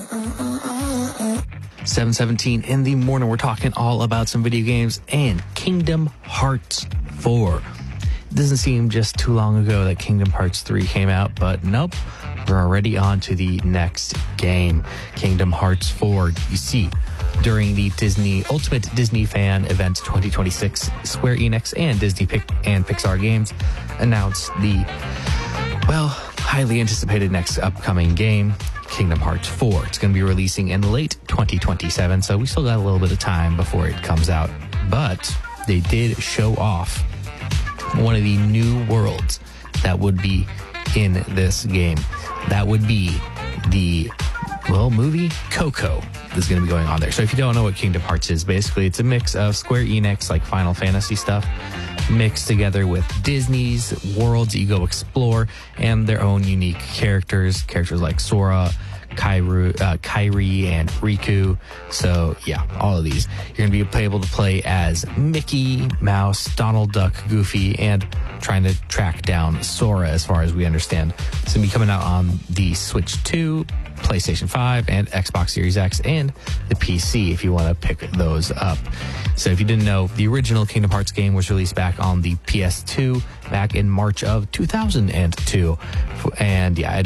7:17 in the morning. We're talking all about some video games and Kingdom Hearts 4. It doesn't seem just too long ago that Kingdom Hearts 3 came out, but nope. We're already on to the next game, Kingdom Hearts 4. You see, during the Disney Ultimate Disney Fan Event 2026, Square Enix and Disney and Pixar Games announced the, highly anticipated next upcoming game, Kingdom Hearts 4. It's going to be releasing in late 2027, so we still got a little bit of time before it comes out. But they did show off one of the new worlds that would be in this game. That would be the, movie Coco is going to be going on there. So if you don't know what Kingdom Hearts is, basically it's a mix of Square Enix, like Final Fantasy stuff, mixed together with Disney's worlds that you go explore and their own unique characters like Sora, Kairi, and Riku. So yeah, all of these. You're going to be able to play as Mickey Mouse, Donald Duck, Goofy, and trying to track down Sora, as far as we understand. It's going to be coming out on the Switch 2, PlayStation 5, and Xbox Series X, and the PC if you want to pick those up. So if you didn't know, the original Kingdom Hearts game was released back on the PS2 back in March of 2002. And yeah,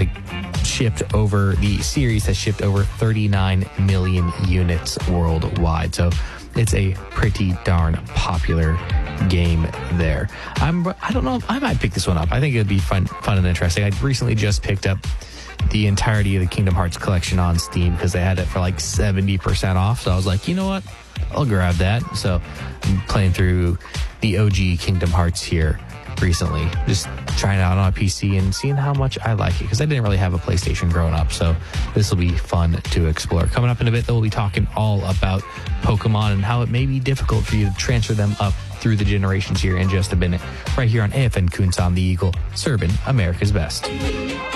the series has shipped over 39 million units worldwide. So it's a pretty darn popular game there. I don't know if I might pick this one up. I think it would be fun and interesting. I recently just picked up the entirety of the Kingdom Hearts collection on Steam because they had it for like 70% off. So I was like, you know what? I'll grab that. So I'm playing through the OG Kingdom Hearts here recently, just trying it out on a PC and seeing how much I like it, because I didn't really have a PlayStation growing up, so this will be fun to explore. Coming up in a bit, though, we'll be talking all about Pokemon and how it may be difficult for you to transfer them up through the generations here in just a minute, right here on AFN Kunsan the Eagle, serving America's best.